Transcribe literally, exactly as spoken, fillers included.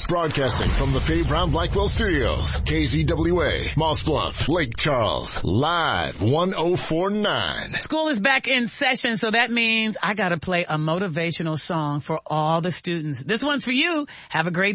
Broadcasting from the Faye Brown Blackwell Studios. K Z W A, Moss Bluff, Lake Charles. Live one oh four point nine. School is back in session, so that means I got to play a motivational song for all the students. This one's for you. Have a great